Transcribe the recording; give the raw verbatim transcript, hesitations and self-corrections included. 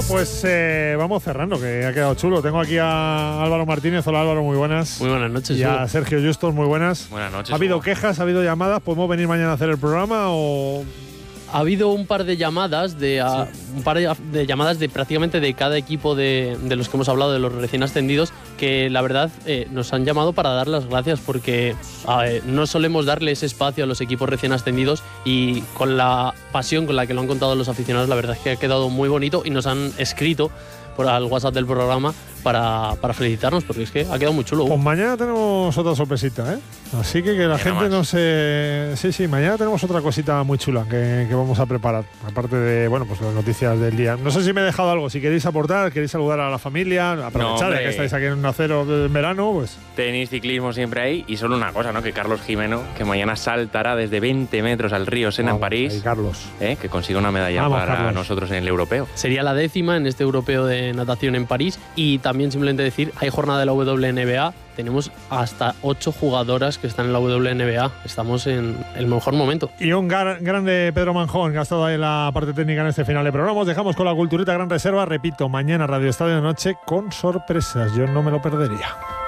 pues eh, vamos cerrando, que ha quedado chulo. Tengo aquí a Álvaro Martínez. Hola Álvaro, muy buenas. Muy buenas noches. Y a Hugo. Sergio Justos, muy buenas. Buenas noches. ¿Ha habido Hugo. quejas, ha habido llamadas? ¿Podemos venir mañana a hacer el programa o...? Ha habido un par de llamadas de a, sí. un par de, de llamadas de prácticamente de cada equipo de, de los que hemos hablado, de los recién ascendidos, que la verdad eh, nos han llamado para dar las gracias porque eh, no solemos darle ese espacio a los equipos recién ascendidos, y con la pasión con la que lo han contado los aficionados, la verdad es que ha quedado muy bonito y nos han escrito por al WhatsApp del programa para, para felicitarnos, porque es que ha quedado muy chulo. Pues mañana tenemos otra sorpresita, ¿eh? Así que que la gente más. no se... Sí, sí, mañana tenemos otra cosita muy chula que, que vamos a preparar, aparte de, bueno, pues las noticias del día. No sé si me he dejado algo, si queréis aportar, queréis saludar a la familia, aprovechar no, que estáis aquí en un acero en verano, pues... Tenéis ciclismo siempre ahí, y solo una cosa, ¿no? Que Carlos Jimeno, que mañana saltará desde veinte metros al río Sena Vamos, en París, ahí, Carlos. ¿eh? Que consiga una medalla Vamos, para Carlos. nosotros en el europeo. Sería la décima en este europeo de natación en París. Y también simplemente decir, hay jornada de la W N B A, tenemos hasta ocho jugadoras que están en la W N B A, estamos en el mejor momento. Y un gar- grande Pedro Manjón, que ha estado ahí en la parte técnica en este final de programa. Os dejamos con la culturita Gran Reserva. Repito, mañana Radio Estadio de Noche con sorpresas, yo no me lo perdería.